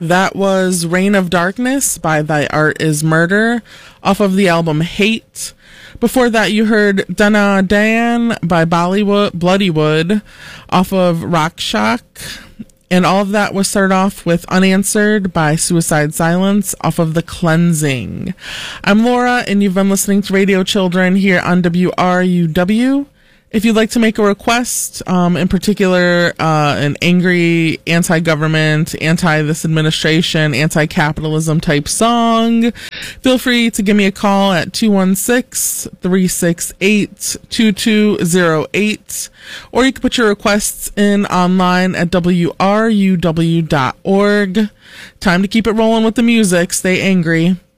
That was Reign of Darkness by Thy Art Is Murder off of the album Hate. Before that, you heard Dana Dan by Bloodywood off of Rock Shock. And all of that was started off with Unanswered by Suicide Silence off of The Cleansing. I'm Laura, and you've been listening to Radio Children here on WRUW. If you'd like to make a request, in particular, an angry anti-government, anti-this administration, anti-capitalism type song, feel free to give me a call at 216-368-2208, or you can put your requests in online at WRUW.org. Time to keep it rolling with the music. Stay angry.